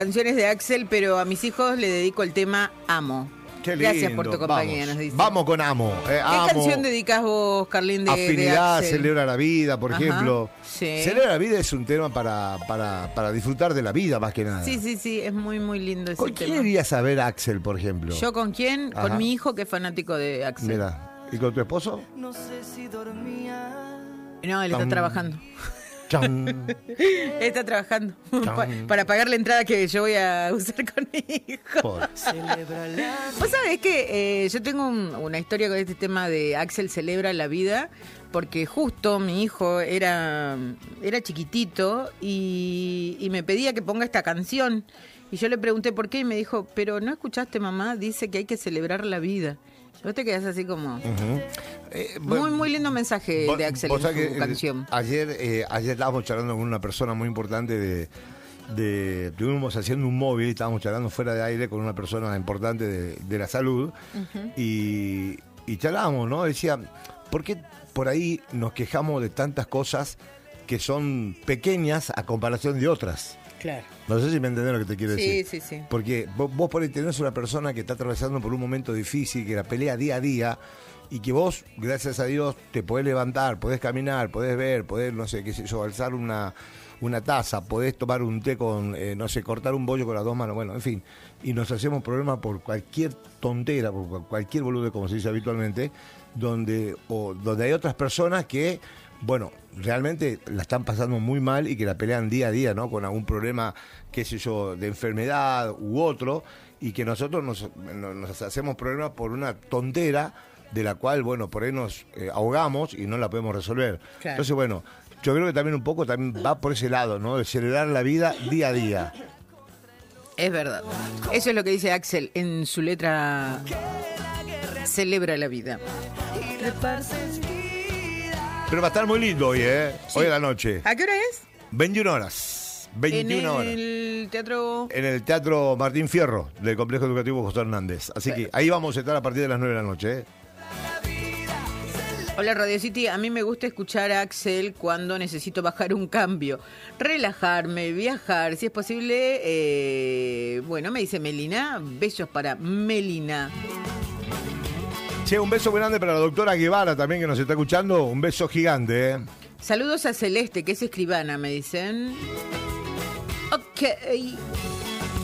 Canciones de Axel, pero a mis hijos le dedico el tema Amo. Qué lindo. Gracias por tu compañía, nos dice. Vamos con Amo. ¿Qué canción dedicas vos, Carlín, de Afinidad, Axel? Celebra la vida, por ejemplo. Sí. Celebra la vida es un tema para disfrutar de la vida, más que nada. Sí, es muy, muy lindo ese ¿Con tema. quién irías a ver a Axel, por ejemplo? ¿Yo con quién? Ajá. Con mi hijo, que es fanático de Axel. Mira, ¿y con tu esposo? No sé si dormía. No, él está trabajando. Chan. Está trabajando para pagar la entrada que yo voy a usar con mi hijo. Por- Celebra la Vos sabés que yo tengo una historia con este tema de Axel celebra la vida, porque justo mi hijo era chiquitito y me pedía que ponga esta canción. Y yo le pregunté por qué y me dijo, pero ¿no escuchaste, mamá? Dice que hay que celebrar la vida. Vos te quedás así como... Bueno, muy lindo mensaje de Axel vos en sabés su que, canción. Ayer estábamos charlando con una persona muy importante estuvimos haciendo un móvil, estábamos charlando fuera de aire con una persona importante de la salud y charlábamos, ¿no? Decía, ¿por qué por ahí nos quejamos de tantas cosas que son pequeñas a comparación de otras? Claro. No sé si me entendés lo que te quiero decir. Sí. Porque vos por ahí tenés una persona que está atravesando por un momento difícil, que la pelea día a día, y que vos, gracias a Dios, te podés levantar, podés caminar, podés ver, podés, no sé, qué sé yo, alzar una taza, podés tomar un té con, no sé, cortar un bollo con las dos manos, bueno, en fin. Y nos hacemos problemas por cualquier tontera, por cualquier boludo, como se dice habitualmente, donde hay otras personas que, bueno, realmente la están pasando muy mal y que la pelean día a día, ¿no? Con algún problema, qué sé yo, de enfermedad u otro, y que nosotros nos hacemos problemas por una tontera de la cual, bueno, por ahí nos ahogamos y no la podemos resolver. Claro. Entonces, bueno, yo creo que también un poco también va por ese lado, ¿no? De celebrar la vida día a día. Es verdad. Eso es lo que dice Axel en su letra. Celebra la vida. Pero va a estar muy lindo hoy, ¿eh? Sí. Hoy a la noche. ¿A qué hora es? 21 horas. 21 horas. En el teatro. En el Teatro Martín Fierro del Complejo Educativo José Hernández. Así que ahí vamos a estar a partir de las 9 de la noche, ¿eh? Hola Radio City, a mí me gusta escuchar a Axel cuando necesito bajar un cambio, relajarme, viajar, si es posible. Bueno, me dice Melina, besos para Melina. Che, un beso muy grande para la doctora Guevara también que nos está escuchando. Un beso gigante, ¿eh? Saludos a Celeste, que es escribana, me dicen. Ok.